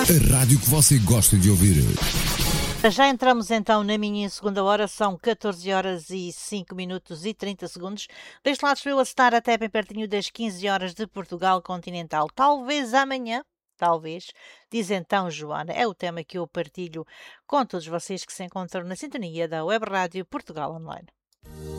A rádio que você gosta de ouvir. Já entramos então na minha segunda hora, são 14 horas e 5 minutos e 30 segundos. Deste lado estou a estar até bem pertinho das 15 horas de Portugal continental. Talvez amanhã, talvez, diz então Joana, é o tema que eu partilho com todos vocês que se encontram na sintonia da Web Rádio Portugal Online.